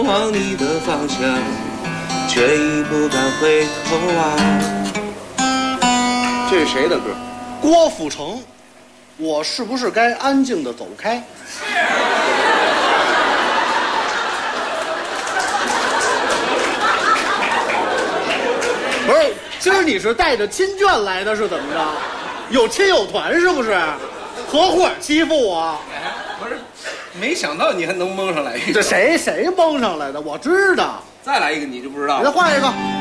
往你的方向，却已不敢回头望。 这是谁的歌？ 郭富城，我是不是该安静的走开？不是，今儿你是带着亲眷来的，是怎么着？有亲友团是不是？合伙欺负我？ 不是，没想到你还能蒙上来一个。 这谁蒙上来的？我知道。 再来一个你就不知道了。 给他换一个。